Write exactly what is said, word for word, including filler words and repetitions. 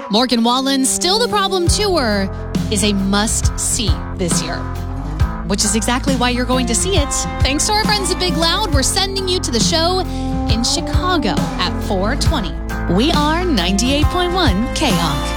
Morgan Wallen's Still the Problem tour is a must-see this year, which is exactly why you're going to see it. Thanks to our friends at Big Loud, we're sending you to the show in Chicago at four twenty. We are ninety-eight point one K H O N K.